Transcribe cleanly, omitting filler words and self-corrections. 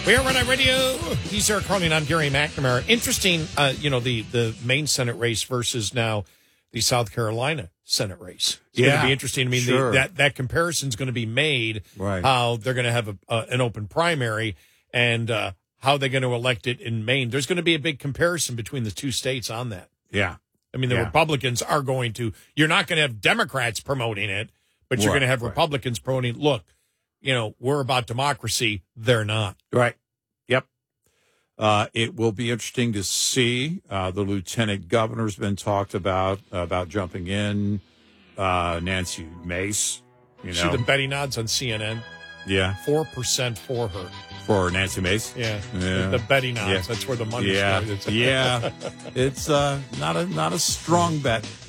We are Red Eye Radio. He's Eric Carling. I'm Gary McNamara. Interesting, the Maine Senate race versus now the South Carolina Senate race. It's going to be interesting. I mean, sure. that comparison is going to be made. Right. How they're going to have an open primary and how they're going to elect it in Maine. There's going to be a big comparison between the two states on that. Yeah. I mean, the Republicans are going to. You're not going to have Democrats promoting it, but you're going to have Republicans promoting. Look, we're about democracy. They're not. Right. Yep. It will be interesting to see. The lieutenant governor's been talked about jumping in. Nancy Mace. See the Betty nods on CNN? Yeah. 4% for her. For Nancy Mace? Yeah. The Betty nods. Yeah. That's where the money's going. going. Yeah. It's not a strong bet.